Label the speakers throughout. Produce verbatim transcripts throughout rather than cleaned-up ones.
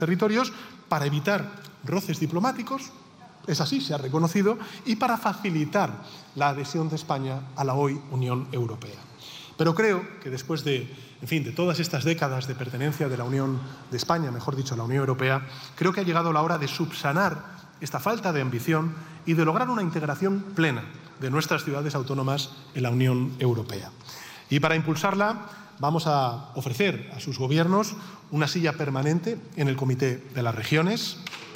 Speaker 1: territorios para evitar roces diplomáticos, es así, se ha reconocido, y para facilitar la adhesión de España a la hoy Unión Europea. Pero creo que después de, en fin, de todas estas décadas de pertenencia de la Unión de España, mejor dicho, a la Unión Europea, creo que ha llegado la hora de subsanar esta falta de ambición y de lograr una integración plena de nuestras ciudades autónomas en la Unión Europea. Y para impulsarla vamos a ofrecer a sus gobiernos una silla permanente en el Comité de las Regiones.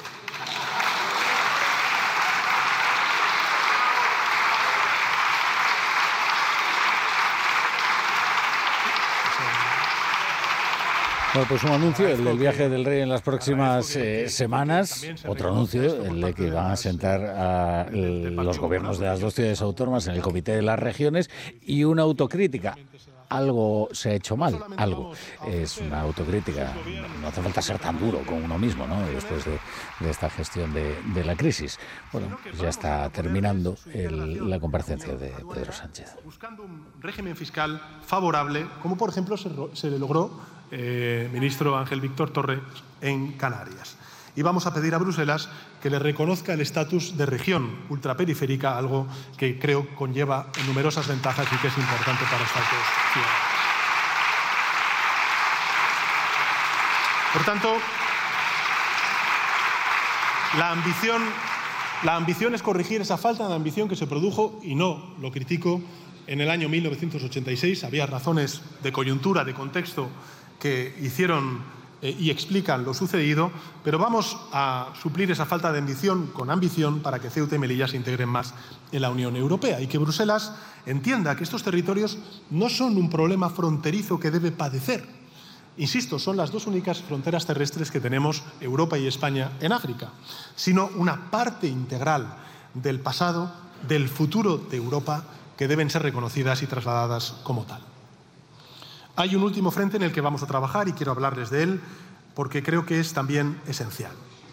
Speaker 2: Bueno, pues un anuncio, el del viaje del rey en las próximas eh, semanas, otro anuncio, el de que van a sentar a el, los gobiernos de las dos ciudades autónomas en el Comité de las Regiones, y una autocrítica. Algo se ha hecho mal, algo. Es una autocrítica. No hace falta ser tan duro con uno mismo, ¿no? Después de, de esta gestión de, de la crisis. Bueno, pues ya está terminando el, la comparecencia de Pedro Sánchez.
Speaker 1: Buscando un régimen fiscal favorable, como por ejemplo se, se le logró, eh, ministro Ángel Víctor Torre, en Canarias. Y vamos a pedir a Bruselas que le reconozca el estatus de región ultraperiférica, algo que creo conlleva numerosas ventajas y que es importante para estas dos ciudades. Por tanto, la ambición, la ambición es corregir esa falta de ambición que se produjo, y no lo critico, en el año mil novecientos ochenta y seis. Había razones de coyuntura, de contexto, que hicieron y explican lo sucedido, pero vamos a suplir esa falta de ambición con ambición para que Ceuta y Melilla se integren más en la Unión Europea y que Bruselas entienda que estos territorios no son un problema fronterizo que debe padecer. Insisto, son las dos únicas fronteras terrestres que tenemos Europa y España en África, sino una parte integral del pasado, del futuro de Europa, que deben ser reconocidas y trasladadas como tal. Hay un último frente en el que vamos a trabajar y quiero hablarles de él porque creo que es también esencial.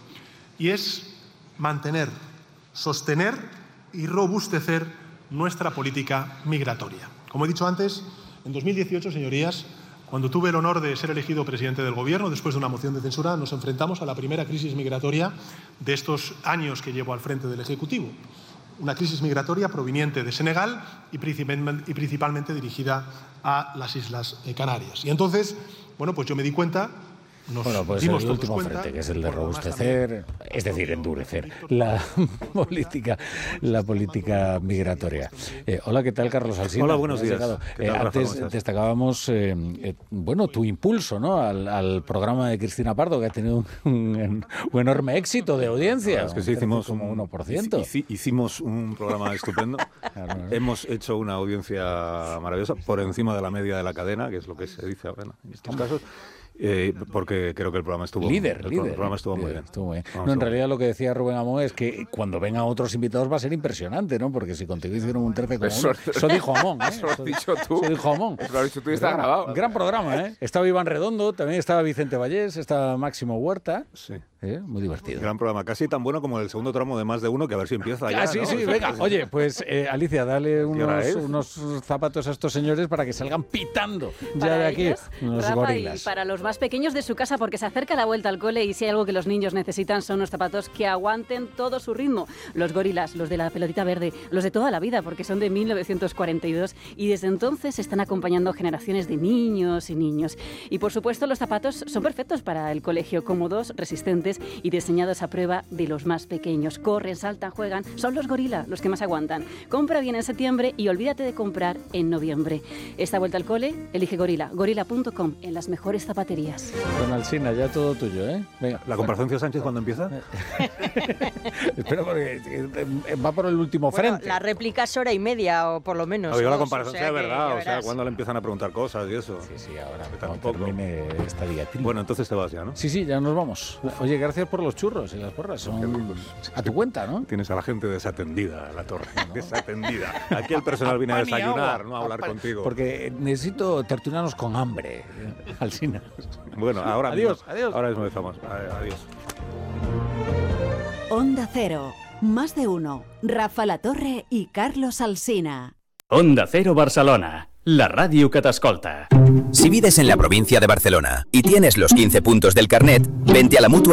Speaker 1: Y es mantener, sostener y robustecer nuestra política migratoria. Como he dicho antes, en dos mil dieciocho, señorías, cuando tuve el honor de ser elegido presidente del Gobierno, después de una moción de censura, nos enfrentamos a la primera crisis migratoria de estos años que llevo al frente del Ejecutivo. Una crisis migratoria proveniente de Senegal y principalmente dirigida a las Islas Canarias. Y entonces, bueno, pues yo me di cuenta, nos
Speaker 2: bueno, pues
Speaker 1: dimos
Speaker 2: el
Speaker 1: todos
Speaker 2: último
Speaker 1: cuenta,
Speaker 2: frente, que es el de robustecer, es decir, endurecer la política, la política migratoria. Eh, hola, ¿qué tal, Carlos Alsina?
Speaker 3: Hola, buenos días.
Speaker 2: Eh, antes destacábamos, eh, eh, bueno, tu impulso, ¿no?, al, al programa de Cristina Pardo, que ha tenido un, un, un enorme éxito de audiencia.
Speaker 3: Es que sí, hicimos
Speaker 2: como uno por ciento.
Speaker 3: Hicimos un programa estupendo. Claro, ¿no? Hemos hecho una audiencia maravillosa, por encima de la media de la cadena, que es lo que se dice ahora en estos casos. Eh, porque creo que el programa estuvo
Speaker 2: líder,
Speaker 3: el
Speaker 2: líder,
Speaker 3: programa estuvo
Speaker 2: líder,
Speaker 3: muy bien.
Speaker 2: Estuvo muy bien.
Speaker 3: No,
Speaker 2: no, en
Speaker 3: estuvo
Speaker 2: realidad
Speaker 3: bien.
Speaker 2: Lo que decía Rubén Amón es que cuando vengan otros invitados va a ser impresionante, ¿no? Porque si contigo hicieron un trece como
Speaker 4: eso,
Speaker 2: uno, eso dijo Amón, ¿eh?
Speaker 4: Eso lo has dicho tú.
Speaker 2: Eso dijo Amón.
Speaker 4: Eso lo has dicho tú y está grabado.
Speaker 2: Gran programa, ¿eh? Estaba Iván Redondo, también estaba Vicente Vallés, estaba Máximo Huerta.
Speaker 3: Sí.
Speaker 2: ¿Eh? Muy divertido.
Speaker 3: Gran programa, casi tan bueno como el segundo tramo de Más de Uno, que a ver si empieza ya,
Speaker 2: Ah, sí,
Speaker 3: ¿no?
Speaker 2: sí, venga. Oye, pues eh, Alicia, dale unos, unos zapatos a estos señores para que salgan pitando ya
Speaker 5: para
Speaker 2: de aquí
Speaker 5: ellos,
Speaker 2: unos
Speaker 5: Rafa,
Speaker 2: gorilas.
Speaker 5: Y para los más pequeños de su casa, porque se acerca la vuelta al cole y si hay algo que los niños necesitan son unos zapatos que aguanten todo su ritmo. Los gorilas, los de la pelotita verde, los de toda la vida, porque son de mil novecientos cuarenta y dos y desde entonces están acompañando generaciones de niños y niños. Y por supuesto los zapatos son perfectos para el colegio, cómodos, resistentes y diseñados a prueba de los más pequeños. Corren, saltan, juegan. Son los gorila los que más aguantan. Compra bien en septiembre y olvídate de comprar en noviembre. Esta vuelta al cole, elige Gorila. Gorila punto com, en las mejores zapaterías.
Speaker 2: Don Alsina, ya todo tuyo, ¿eh? Venga.
Speaker 3: ¿La comparecencia de Sánchez cuándo empieza?
Speaker 2: Espera, porque eh, va por el último
Speaker 6: bueno,
Speaker 2: frente.
Speaker 6: La réplica es hora y media, o por lo menos.
Speaker 3: Oiga, la
Speaker 6: dos,
Speaker 3: comparecencia
Speaker 6: o sea
Speaker 3: de verdad, o sea,
Speaker 6: verás.
Speaker 3: cuando le empiezan a preguntar cosas y eso.
Speaker 2: Sí, sí, ahora
Speaker 3: Que
Speaker 2: cuando
Speaker 3: tampoco.
Speaker 2: termine esta diatriba.
Speaker 3: Bueno, entonces te vas ya, ¿no?
Speaker 2: Sí, sí, ya nos vamos. Oye, gracias por los churros y las porras. Son a tu cuenta, ¿no?
Speaker 3: Tienes a la gente desatendida, la torre. Desatendida. Aquí el personal viene a desayunar, no a hablar contigo.
Speaker 2: Porque necesito tertulianos con hambre, Alsina.
Speaker 3: Bueno, ahora
Speaker 2: Adiós,
Speaker 3: mismo,
Speaker 2: adiós.
Speaker 3: Ahora mismo estamos. Adiós.
Speaker 7: Onda Cero, Más de Uno, Rafa La Torre y Carlos Alsina.
Speaker 8: Onda Cero Barcelona.
Speaker 7: la ràdio que t'escolta.
Speaker 8: Si vives en la provincia de Barcelona y tienes los quince puntos del carnet, vente a la Mutua